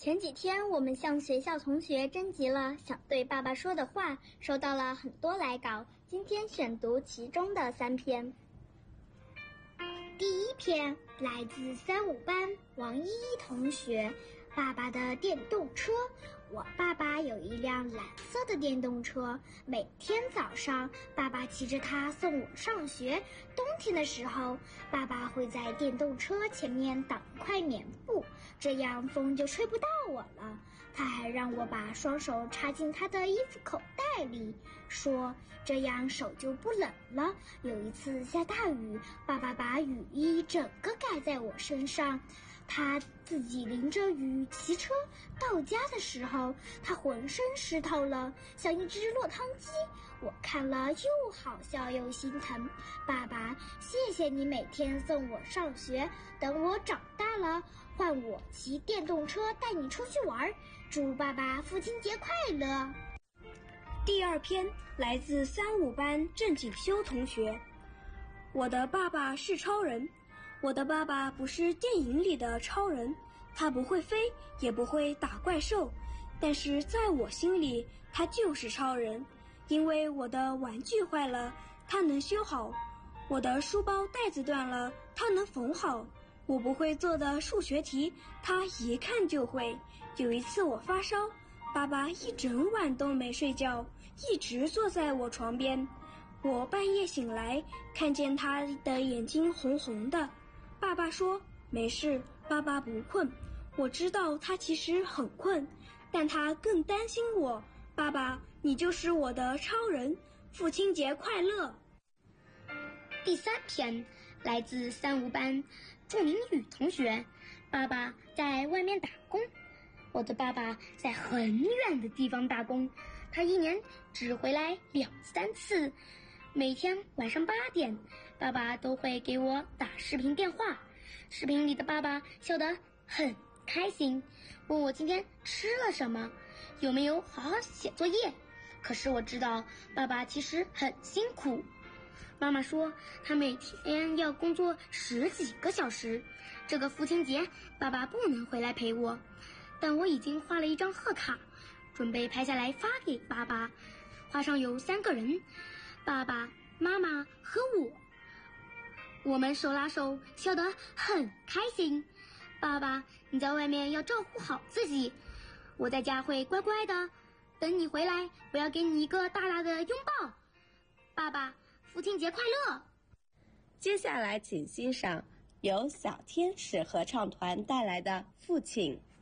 前几天我们向学校同学征集了想对爸爸说的话，收到了很多来稿，今天选读其中的3篇。第一篇来自3、5班王依依同学，爸爸的电动车。我爸爸有一辆蓝色的电动车，每天早上爸爸骑着它送我上学。冬天的时候，爸爸会在电动车前面挡一块棉布，这样风就吹不到我了。他还让我把双手插进他的衣服口袋里，说这样手就不冷了。有一次下大雨，爸爸把雨衣整个盖在我身上，他自己淋着雨骑车到家的时候，他浑身湿透了，像一只落汤鸡。我看了又好笑又心疼。爸爸，谢谢你每天送我上学，等我长大了，换我骑电动车带你出去玩。祝爸爸父亲节快乐。 第2篇来自3、5班郑景修同学。我的爸爸是超人。我的爸爸不是电影里的超人，他不会飞，也不会打怪兽，但是在我心里，他就是超人。因为我的玩具坏了，他能修好；我的书包带子断了，他能缝好；我不会做的数学题，他一看就会。有一次我发烧，爸爸一整晚都没睡觉，一直坐在我床边。我半夜醒来，看见他的眼睛红红的。爸爸说没事，爸爸不困。我知道他其实很困，但他更担心我。爸爸，你就是我的超人，父亲节快乐。 第3篇来自3、5班祝明宇同学。爸爸在外面打工。我的爸爸在很远的地方打工，他一年只回来2、3次。每天晚上8点，爸爸都会给我打视频电话。视频里的爸爸笑得很开心，问我今天吃了什么，有没有好好写作业。可是我知道爸爸其实很辛苦。妈妈说他每天要工作10几个小时，这个父亲节爸爸不能回来陪我，但我已经画了一张贺卡，准备拍下来发给爸爸。画上有3个人，爸爸妈妈和我们手拉手笑得很开心。爸爸，你在外面要照顾好自己，我在家会乖乖的等你回来，我要给你一个大大的拥抱。爸爸，父亲节快乐。 接下来请欣赏由小天使合唱团带来的《父亲》。